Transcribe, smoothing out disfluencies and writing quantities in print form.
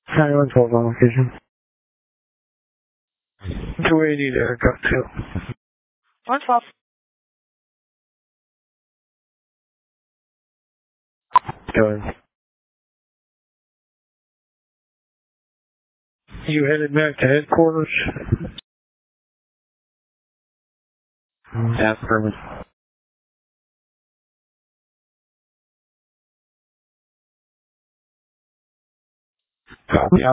912 on location. 280 to aircraft 2. 112. Go ahead. You headed back to headquarters? Affirmative. Copy.